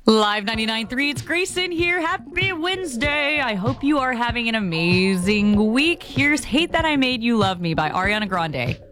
Live 99.3, it's Grayson here. Happy Wednesday. I hope you are having an amazing week. Here's Hate That I Made You Love Me by Ariana Grande.